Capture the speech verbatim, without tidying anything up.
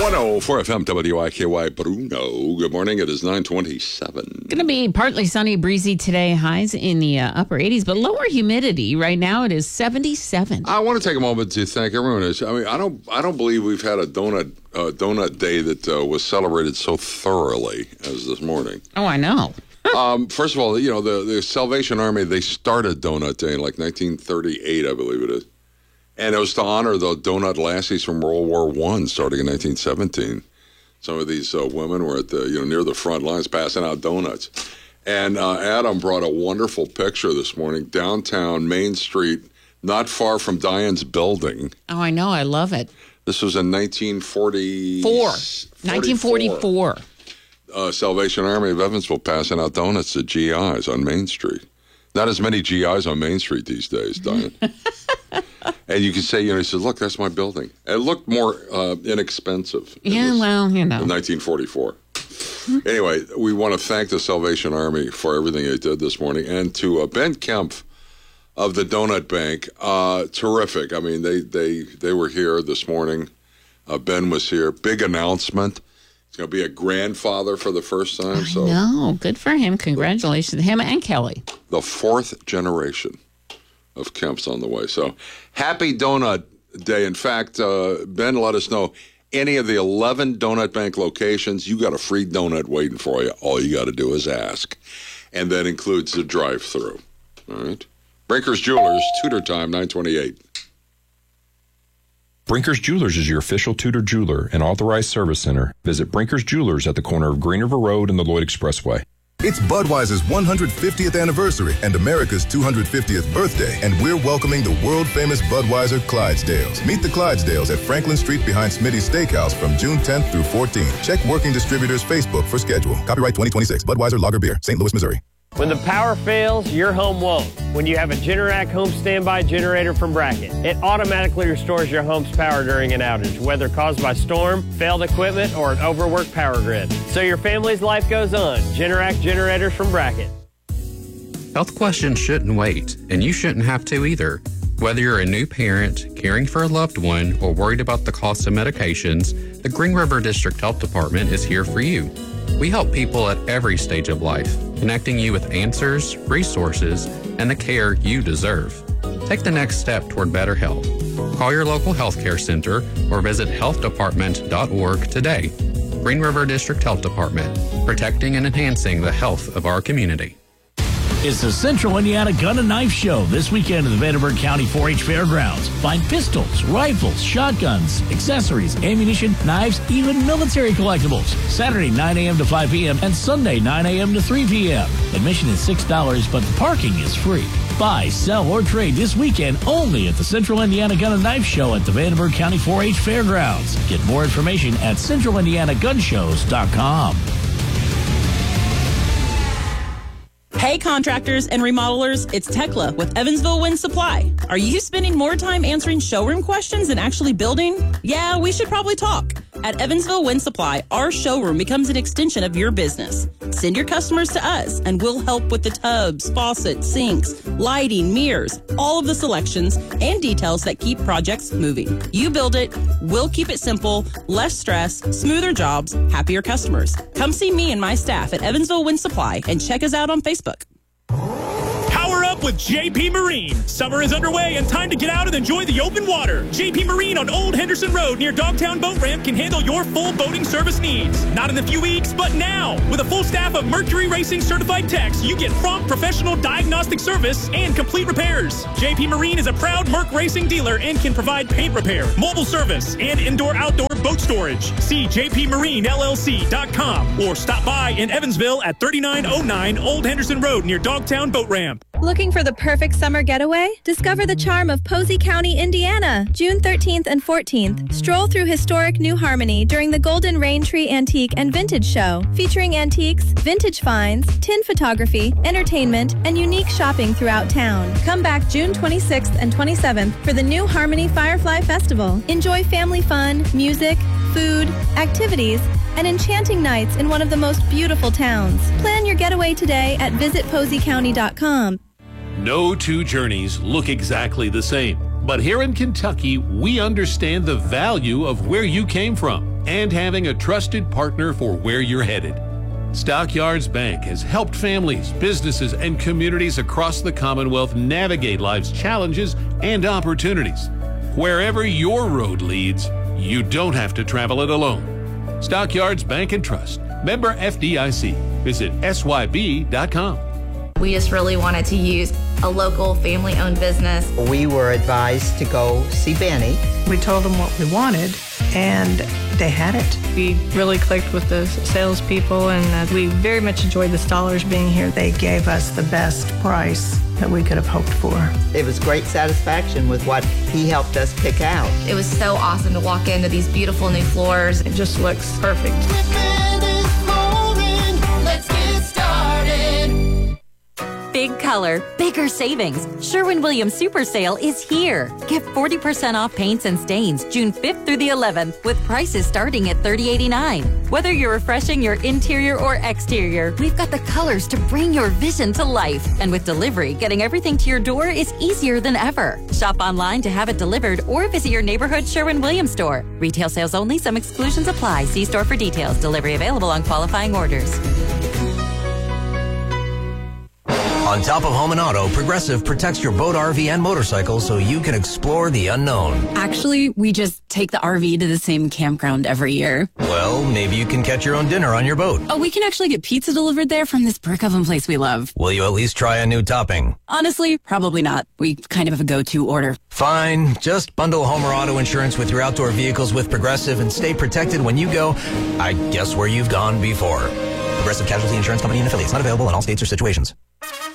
one oh four F M W I K Y Bruno. Good morning. It is nine twenty-seven. Going to be partly sunny, breezy today. Highs in the uh, upper eighties, but lower humidity. Right now, it is seventy-seven. I want to take a moment to thank everyone. I mean, I don't, I don't believe we've had a donut, uh, donut day that uh, was celebrated so thoroughly as this morning. Oh, I know. um, first of all, you know, the, the Salvation Army, they started Donut Day in like nineteen thirty-eight, I believe it is. And it was to honor the donut lassies from World War One, starting in nineteen seventeen. Some of these uh, women were at the, you know, near the front lines passing out donuts. And uh, Adam brought a wonderful picture this morning, downtown Main Street, not far from Diane's building. Oh, I know. I love it. This was in nineteen forty-four. nineteen forty-four. Uh, Salvation Army of Evansville passing out donuts to G Is on Main Street. Not as many G Is on Main Street these days, Diane. And you can say, you know, he says, look, that's my building. It looked more uh, inexpensive. Yeah, well, you know. In nineteen forty-four. Anyway, we want to thank the Salvation Army for everything they did this morning. And to uh, Ben Kempf of the Donut Bank, uh, terrific. I mean, they, they, they were here this morning. Uh, Ben was here. Big announcement. He's going to be a grandfather for the first time. So no, good for him. Congratulations to him and Kelly. The fourth generation of Kemp's on the way. So happy Donut Day. In fact, uh, Ben let us know any of the eleven Donut Bank locations, you got a free donut waiting for you. All you got to do is ask. And that includes the drive-through. All right. Brinkers Jewelers, Tudor Time, nine twenty-eight. Brinkers Jewelers is your official Tudor jeweler and authorized service center. Visit Brinkers Jewelers at the corner of Green River Road and the Lloyd Expressway. It's Budweiser's one hundred fiftieth anniversary and America's two hundred fiftieth birthday, and we're welcoming the world-famous Budweiser Clydesdales. Meet the Clydesdales at Franklin Street behind Smitty's Steakhouse from June tenth through fourteenth. Check Working Distributors Facebook for schedule. Copyright twenty twenty-six. Budweiser Lager Beer, Saint Louis, Missouri. When the power fails, your home won't. When you have a Generac home standby generator from Bracket, it automatically restores your home's power during an outage, whether caused by storm, failed equipment, or an overworked power grid. So your family's life goes on. Generac generators from Bracket. Health questions shouldn't wait, and you shouldn't have to either. Whether you're a new parent, caring for a loved one, or worried about the cost of medications, the Green River District Health Department is here for you. We help people at every stage of life, connecting you with answers, resources, and the care you deserve. Take the next step toward better health. Call your local healthcare center or visit health department dot org today. Green River District Health Department, protecting and enhancing the health of our community. It's the Central Indiana Gun and Knife Show this weekend at the Vandenberg County four H Fairgrounds. Find pistols, rifles, shotguns, accessories, ammunition, knives, even military collectibles. Saturday nine a.m. to five p.m. and Sunday nine a.m. to three p.m. Admission is six dollars, but the parking is free. Buy, sell, or trade this weekend only at the Central Indiana Gun and Knife Show at the Vandenberg County four H Fairgrounds. Get more information at central indiana gun shows dot com. Hey contractors and remodelers, it's Tekla with Evansville Wind Supply. Are you spending more time answering showroom questions than actually building? Yeah, we should probably talk. At Evansville Wind Supply, our showroom becomes an extension of your business. Send your customers to us and we'll help with the tubs, faucets, sinks, lighting, mirrors, all of the selections and details that keep projects moving. You build it, we'll keep it simple, less stress, smoother jobs, happier customers. Come see me and my staff at Evansville Wind Supply and check us out on Facebook. Power up with J P Marine. Summer is underway and time to get out and enjoy the open water. J P Marine on Old Henderson Road near Dogtown Boat Ramp can handle your full boating service needs. Not in a few weeks, but now. With a full staff of Mercury Racing certified techs, you get prompt professional diagnostic service and complete repairs. J P Marine is a proud Merc Racing dealer and can provide paint repair, mobile service, and indoor-outdoor boat storage. See j p marine l l c dot com or stop by in Evansville at thirty-nine oh nine Old Henderson Road near Dogtown Boat Ramp. Looking for the perfect summer getaway? Discover the charm of Posey County, Indiana. June thirteenth and fourteenth. Stroll through historic New Harmony during the Golden Rain Tree Antique and Vintage Show, featuring antiques, vintage finds, tin photography, entertainment, and unique shopping throughout town. Come back June twenty-sixth and twenty-seventh for the New Harmony Firefly Festival. Enjoy family fun, music, food, activities, and enchanting nights in one of the most beautiful towns. Plan your getaway today at visit posey county dot com. No two journeys look exactly the same, but here in Kentucky, we understand the value of where you came from. and having a trusted partner for where you're headed. Stockyards Bank has helped families, businesses, and communities across the Commonwealth navigate life's challenges and opportunities. Wherever your road leads, you don't have to travel it alone. Stockyards Bank and Trust. Member F D I C. Visit S Y B dot com. We just really wanted to use a local family-owned business. We were advised to go see Benny. We told them what we wanted, and they had it. We really clicked with the salespeople, and uh, we very much enjoyed the Stollers being here. They gave us the best price that we could have hoped for. It was great satisfaction with what he helped us pick out. It was so awesome to walk into these beautiful new floors. It just looks perfect. Let's get started. Big color, bigger savings. Sherwin-Williams Super Sale is here. Get forty percent off paints and stains June fifth through the eleventh with prices starting at thirty eighty-nine. Whether you're refreshing your interior or exterior, we've got the colors to bring your vision to life. And with delivery, getting everything to your door is easier than ever. Shop online to have it delivered or visit your neighborhood Sherwin-Williams store. Retail sales only. Some exclusions apply. See store for details. Delivery available on qualifying orders. On top of home and auto, Progressive protects your boat, R V, and motorcycle so you can explore the unknown. Actually, we just take the R V to the same campground every year. Well, maybe you can catch your own dinner on your boat. Oh, we can actually get pizza delivered there from this brick oven place we love. Will you at least try a new topping? Honestly, probably not. We kind of have a go-to order. Fine. Just bundle home or auto insurance with your outdoor vehicles with Progressive and stay protected when you go, I guess, where you've gone before. Progressive Casualty Insurance Company and affiliates. Not available in all states or situations.